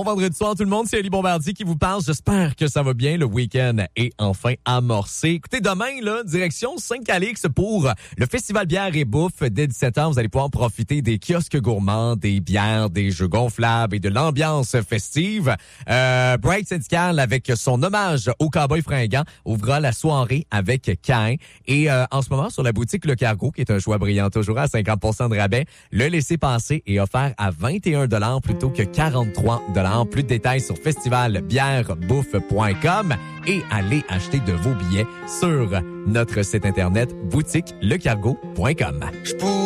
vendredi soir tout le monde, c'est Ali Bombardier qui vous parle. J'espère que ça va bien. Le week-end est enfin amorcé. Écoutez, demain, là, direction Saint-Calix pour le Festival Bière et Bouffe. Dès 17h, vous allez pouvoir profiter des kiosques gourmands, des bières, des jeux gonflables et de l'ambiance festive. Bright Syndical, avec son hommage au cowboy fringant, ouvrira la soirée avec Cain. Et en ce moment, sur la boutique Le Cargo, qui est un choix brillant toujours à 50% de rabais, le laissez-passer est offert à 21 $ plutôt que 43 $. Plus de détails sur festivalbièrebouffe.com et allez acheter de vos billets sur notre site internet boutiquelecargo.com.